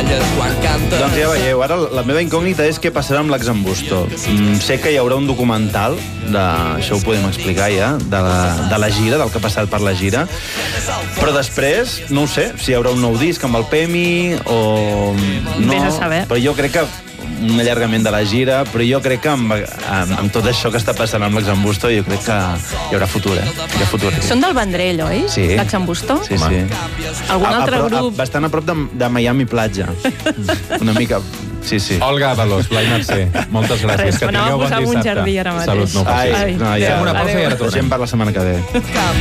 balles quan cantes. Doncs ja veieu, ara la meva incògnita és què passarà amb l'Exambusto. Sé que hi haurà un documental, això ho podem explicar ja, de la gira, del que ha passat per la gira, però després, no ho sé, si hi haurà un nou disc amb el Pemi o no. Vés a saber. Però jo crec que un allargament de la gira, però jo crec que amb tot això que està passant amb l'Exambusto, jo crec que hi haurà futur, Hi ha futur. Són del Vendrell, oi? Sí. L'Exambusto? Sí, sí. Algun altre grup? Bastant a prop de Miami Platja. Una mica... Sí, sí. Olga Avalos, Blai Mercè, moltes gràcies. Res, m'anava a posar un jardí ara mateix. Salut, no ho facis. Ai, no, ja. Fem una pausa i ara Tornem per la setmana que ve.